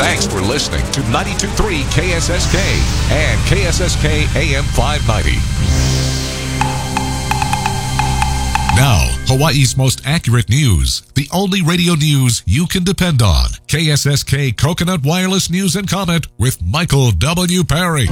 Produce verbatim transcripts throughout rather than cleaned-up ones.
Thanks for listening to ninety-two point three K S S K and K S S K A M five ninety. Now, Hawaii's most accurate news. The only radio news you can depend on. K S S K Coconut Wireless News and Comment with Michael W. Perry.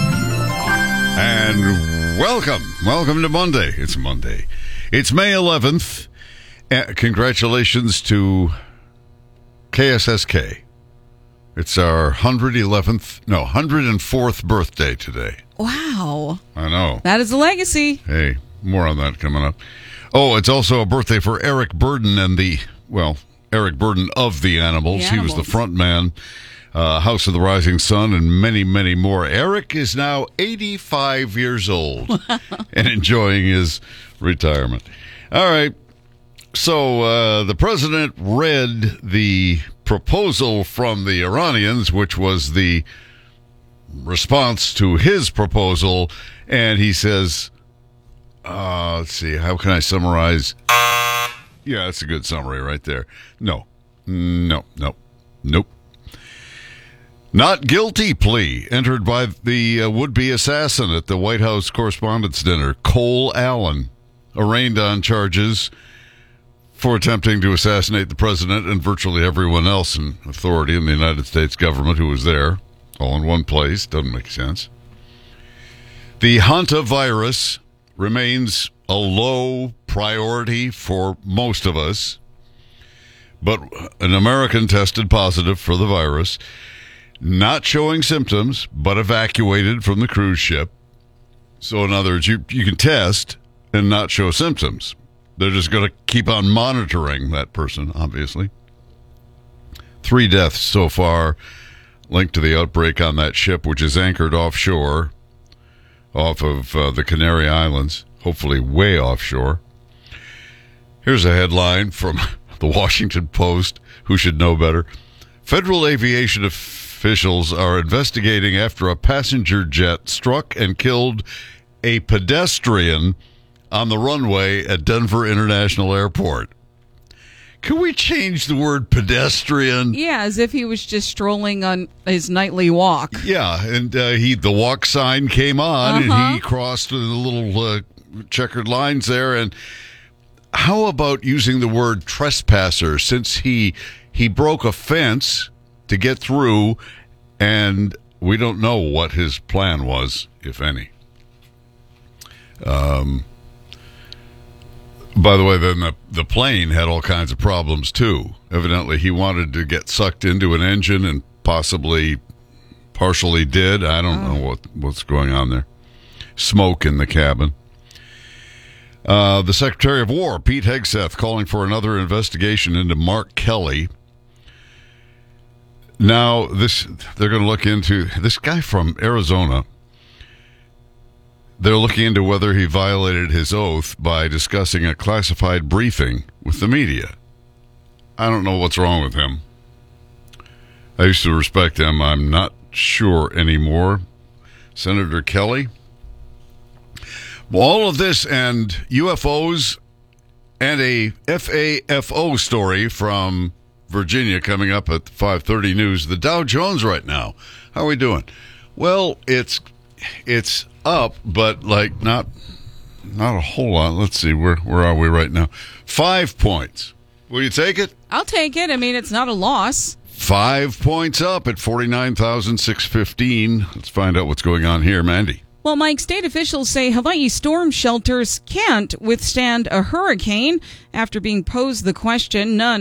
And welcome. Welcome to Monday. It's Monday. It's May eleventh. Uh, congratulations to K S S K. It's our one hundred eleventh, no, one hundred fourth birthday today. Wow. I know. That is a legacy. Hey, more on that coming up. Oh, it's also a birthday for Eric Burden and the, well, Eric Burden of the Animals. The He was Animals. the front man, uh, House of the Rising Sun, and many, many more. Eric is now eighty-five years old and enjoying his retirement. All right. So uh, the president read the proposal from the Iranians, which was the response to his proposal, and he says, uh, let's see, how can I summarize? Yeah, that's a good summary right there. No, no, no, nope. Not guilty plea entered by the uh, would-be assassin at the White House Correspondents' Dinner, Cole Allen, arraigned on charges for attempting to assassinate the president and virtually everyone else in authority in the United States government who was there, all in one place. Doesn't make sense. The hantavirus remains a low priority for most of us, but an American tested positive for the virus, not showing symptoms, but evacuated from the cruise ship. So in other words, you, you can test and not show symptoms. They're just going to keep on monitoring that person, obviously. Three deaths so far linked to the outbreak on that ship, which is anchored offshore, off of uh, the Canary Islands, hopefully way offshore. Here's a headline from the Washington Post, who should know better. Federal aviation officials are investigating after a passenger jet struck and killed a pedestrian on the runway at Denver International Airport. Can we change the word pedestrian? Yeah, as if he was just strolling on his nightly walk. Yeah, and uh, he the walk sign came on, Uh-huh. and he crossed the little uh, checkered lines there. And how about using the word trespasser, since he he broke a fence to get through, and we don't know what his plan was, if any. Um. By the way, then the, the plane had all kinds of problems, too. Evidently, he wanted to get sucked into an engine and possibly partially did. I don't oh. know what, what's going on there. Smoke in the cabin. Uh, the Secretary of War, Pete Hegseth, calling for another investigation into Mark Kelly. Now, this they're going to look into this guy from Arizona. They're looking into whether he violated his oath by discussing a classified briefing with the media. I don't know what's wrong with him. I used to respect him. I'm not sure anymore. Senator Kelly. Well, all of this and U F Os and a F A F O story from Virginia coming up at five thirty News. The Dow Jones right now. How are we doing? Well, it's it's up, but like not not a whole lot. Let's see, where where are we right now? Five points. Will you take it? I'll take it. I mean, it's not a loss. Five points up at forty-nine thousand six hundred fifteen. Let's find out what's going on here, Mandy. Well, Mike, state officials say Hawaii storm shelters can't withstand a hurricane. After being posed the question, none